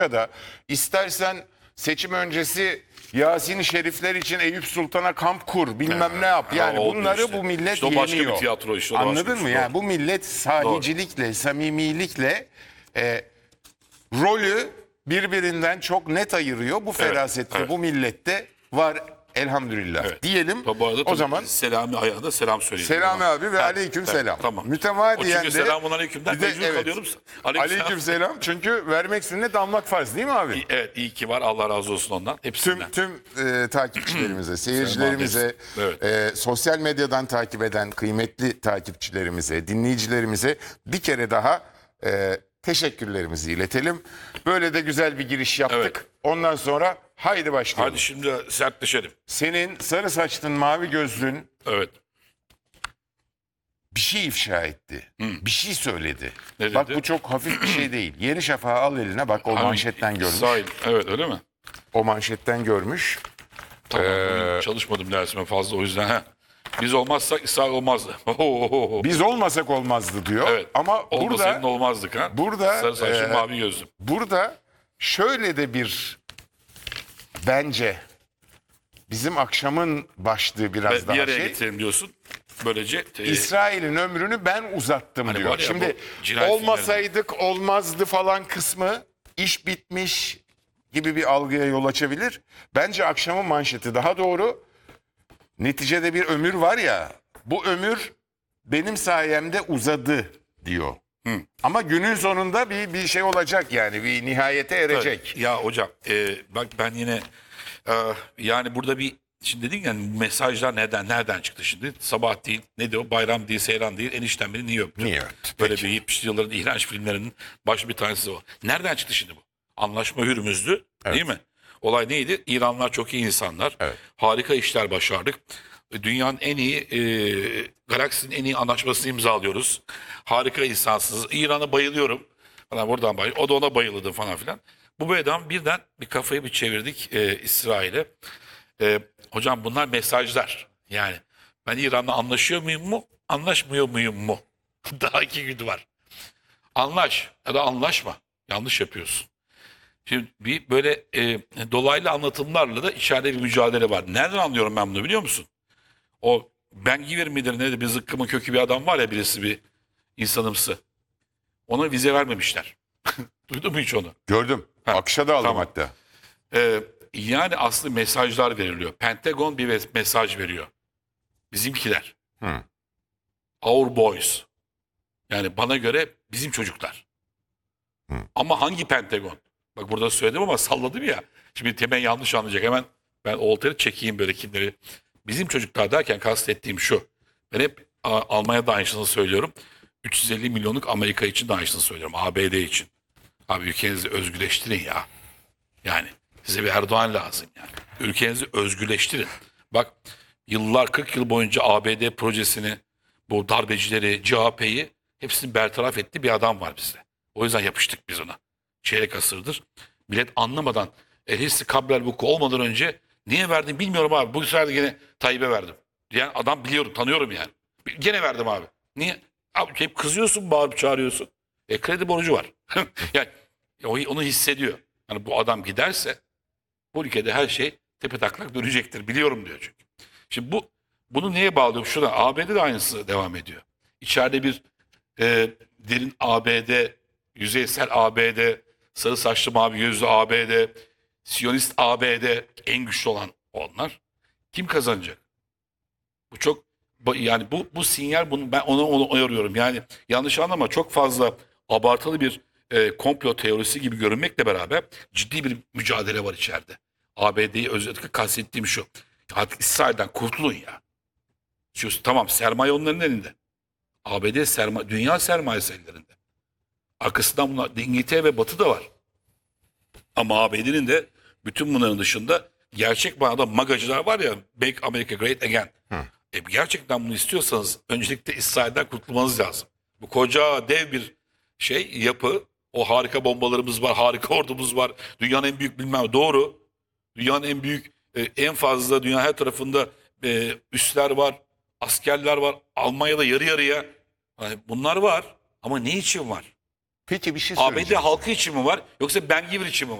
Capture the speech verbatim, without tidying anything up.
da istersen seçim öncesi Yasin-i Şerifler için Eyüp Sultan'a kamp kur bilmem ne yap. Yani Ha, oldu bunları işte. bu millet İşte o başka yeniyor. bir tiyatro işte, o da başka Anladın bir mı? şey. Yani bu millet sahicilikle, samimilikle e, rolü birbirinden çok net ayırıyor. Bu ferasette evet. bu millette var elhamdülillah. Evet. Diyelim Bu arada o tabii zaman Selami ayağında selam söyleyin. Selami abi ve Ha, aleyküm evet, selam. Tamam. Mütemadiyen o çünkü de selamun aleykümden bir de- mecbur evet. kalıyorum. Aleyküm, Aleyküm selam. Çünkü vermek sünnet almak farz değil mi abi? Evet, iyi ki var. Allah razı olsun ondan. Hepsinden. Tüm tüm e, takipçilerimize, seyircilerimize, Evet. e, sosyal medyadan takip eden kıymetli takipçilerimize, dinleyicilerimize bir kere daha e, teşekkürlerimizi iletelim. Böyle de güzel bir giriş yaptık. Evet. Ondan sonra haydi başlayalım. Hadi şimdi sertleşelim. Senin sarı saçlın, mavi gözlün Evet. bir şey ifşa etti. Bir şey söyledi. Ne Bak dedi? bu çok hafif bir şey değil. Yeni Şafak'ı al eline bak o Hangi- manşetten görmüş. İsrail. Evet, öyle mi? O manşetten görmüş. Tamam. Ee, bugün çalışmadım dersime fazla, o yüzden. He. Biz olmazsak İsrail olmazdı. Biz olmasak olmazdı diyor. Evet. Ama Olmasaydın burada olmazdık ha. burada, Sarı saçlı, e, mavi gözlüm. burada şöyle de bir bence bizim akşamın başlığı biraz Ve daha bir araya şey. getirelim diyorsun. Böylece e, İsrail'in ömrünü ben uzattım Hani diyor. var ya, Şimdi bu cinayet olmasaydık olmazdı falan kısmı iş bitmiş gibi bir algıya yol açabilir. Bence akşamın manşeti daha doğru. Neticede bir ömür var ya, bu ömür benim sayemde uzadı diyor. Ama günün sonunda bir bir şey olacak yani bir nihayete erecek. Evet. Ya hocam, e, bak ben yine e, yani burada bir, şimdi dedin ya mesajlar neden nereden çıktı şimdi? Sabah değil, ne diyor, bayram değil, seyran değil, enişten beni niye öptü? Niye öptü? Böyle Peki. bir yetmişli yılların iğrenç filmlerinin baş bir tanesi o. Nereden çıktı şimdi bu? Anlaşma Hürmüz'dü, değil mi? Olay neydi? İranlılar çok iyi insanlar. Evet. Harika işler başardık. Dünyanın en iyi, e, galaksinin en iyi anlaşmasını imzalıyoruz. Harika insansınız. İran'a bayılıyorum. Falan buradan bayılıyorum. O da ona bayıldı falan filan. Bu adam birden bir kafayı bir çevirdik e, İsrail'e. E, hocam bunlar mesajlar. Yani ben İran'la anlaşıyor muyum mu? Anlaşmıyor muyum mu? Daha iki gün var. Anlaş ya da anlaşma. Yanlış yapıyorsun. Şimdi bir böyle e, dolaylı anlatımlarla da içeride bir mücadele var. Nereden anlıyorum ben bunu biliyor musun? O Ben Giver midir ne bir zıkkımın kökü bir adam var ya, birisi bir insanımsı. Ona vize vermemişler. Duydun mu hiç onu? Gördüm. Ha, Akşa da aldım tamam. hatta. Ee, yani aslında mesajlar veriliyor. Pentagon bir mes- mesaj veriyor. Bizimkiler. Hı. Our boys. Yani bana göre bizim çocuklar. Hı. Ama hangi Pentagon? Bak burada söyledim ama salladım ya. Şimdi Temel yanlış anlayacak. Hemen ben oltayı çekeyim böyle kimleri. Bizim çocuklar derken kastettiğim şu. Ben hep A- Almanya'da aynısını söylüyorum. üç yüz elli milyonluk Amerika için de aynısını söylüyorum. A B D için. Abi ülkenizi özgürleştirin ya. Yani size bir Erdoğan lazım yani. Ülkenizi özgürleştirin. Bak yıllar kırk yıl boyunca A B D projesini, bu darbecileri, C H P'yi hepsini bertaraf etti bir adam var bizde. O yüzden yapıştık biz ona. Çeyrek asırdır. Millet anlamadan, el hissi kabrel vuku olmadan önce niye verdim bilmiyorum abi. Bu sefer de gene Tayyip'e verdim. Yani adam biliyorum, tanıyorum yani. Gene verdim abi. Niye? Abi hep kızıyorsun, bağırıp çağırıyorsun. E kredi borcu var. Yani o- onu hissediyor. Hani bu adam giderse bu ülkede her şey tepetaklak dönecektir. Biliyorum diyor çünkü. Şimdi bu bunu neye bağlıyorum? Şurada A B D de aynısı devam ediyor. İçeride bir e, derin A B D, yüzeysel A B D, sarı saçlı mavi gözlü A B D, Siyonist A B D en güçlü olan onlar. Kim kazanacak? Bu çok yani bu bu sinyal, bunu ben ona onu uyarıyorum. Yani yanlış anlama, çok fazla abartılı bir e, komplo teorisi gibi görünmekle beraber ciddi bir mücadele var içeride. A B D'yi özellikle kastettiğim şu. Artık İsrail'den kurtulun ya. Şu, tamam, sermaye onların elinde. A B D sermaye, dünya sermayesi ellerinde. Arkasından bunlar İngiltere ve Batı da var. Ama A B D'nin de bütün bunların dışında gerçek manada magacılar var ya, Make America Great Again. E, gerçekten bunu istiyorsanız öncelikle İsrail'den kurtulmanız lazım. Bu koca dev bir şey, yapı, o harika bombalarımız var, harika ordumuz var. Dünyanın en büyük bilmem doğru. Dünyanın en büyük, e, en fazla dünya her tarafında e, üsler var, askerler var. Almanya'da yarı yarıya. Yani bunlar var ama ne için var? Peki bir şey A B D söyleyeceğim. halkı için mi var yoksa Ben Giver için mi var?